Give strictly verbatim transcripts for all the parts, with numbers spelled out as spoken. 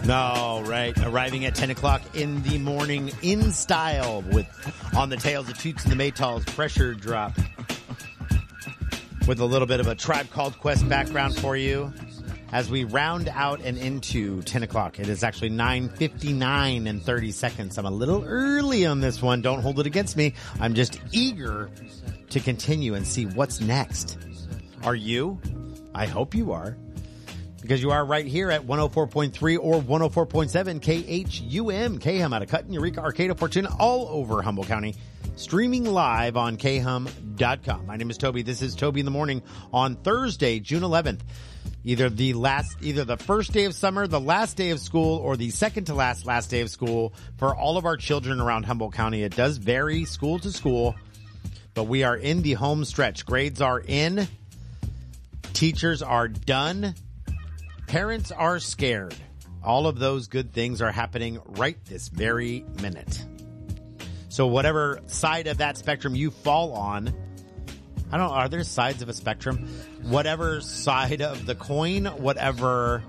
No, right. Arriving at ten o'clock in the morning in style with On the Tails of Toots and the Maytals Pressure Drop. With a little bit of a Tribe Called Quest background for you. As we round out and into ten o'clock, it is actually nine fifty-nine and thirty seconds. I'm a little early on this one. Don't hold it against me. I'm just eager to continue and see what's next. Are you? I hope you are. Because you are right here at one oh four point three or one oh four point seven K H U M. K H U M out of Cutton, Eureka, Arcata, Fortuna, all over Humboldt County. Streaming live on K H U M dot com. My name is Toby. This is Toby in the Morning on Thursday, June eleventh. Either the last, either the first day of summer, the last day of school, or the second to last last day of school for all of our children around Humboldt County. It does vary school to school, but we are in the home stretch. Grades are in. Teachers are done. Parents are scared. All of those good things are happening right this very minute. So whatever side of that spectrum you fall on, I don't know, are there sides of a spectrum? Whatever side of the coin, whatever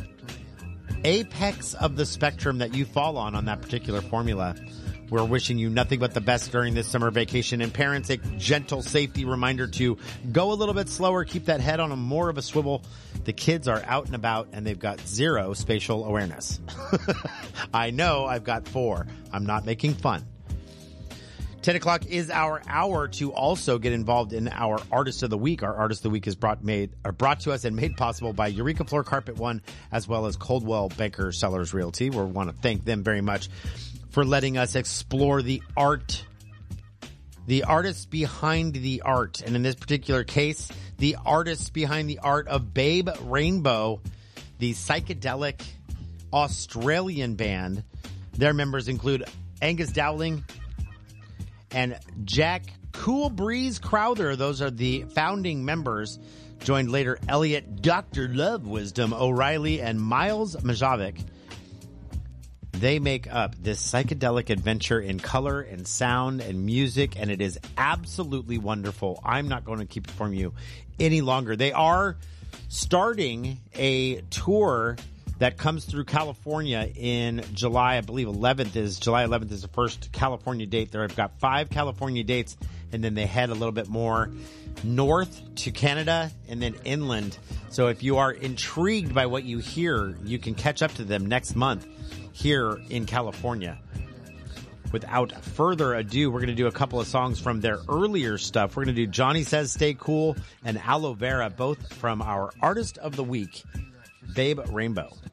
apex of the spectrum that you fall on on that particular formula, we're wishing you nothing but the best during this summer vacation. And parents, a gentle safety reminder to go a little bit slower, keep that head on a more of a swivel. The kids are out and about and they've got zero spatial awareness. I know I've got four. I'm not making fun. ten o'clock is our hour to also get involved in our Artist of the Week. Our Artist of the Week is brought made or brought to us and made possible by Eureka Floor Carpet One, as well as Coldwell Banker Sellers Realty. We want to thank them very much for letting us explore the art, the artists behind the art. And in this particular case, the artists behind the art of Babe Rainbow, the psychedelic Australian band. Their members include Angus Dowling and Jack Cool Breeze Crowther. Those are the founding members. Joined later Elliot, Doctor Love Wisdom O'Reilly, and Miles Majovic. They make up this psychedelic adventure in color and sound and music, and it is absolutely wonderful. I'm not going to keep it from you any longer. They are starting a tour that comes through California in July. I believe eleventh is July eleventh is the first California date. They've got five California dates, and then they head a little bit more north to Canada and then inland. So if you are intrigued by what you hear, you can catch up to them next month here in California. Without further ado, we're going to do a couple of songs from their earlier stuff. We're going to do Johnny Says Stay Cool and Aloe Vera, both from our Artist of the Week, Babe Rainbow.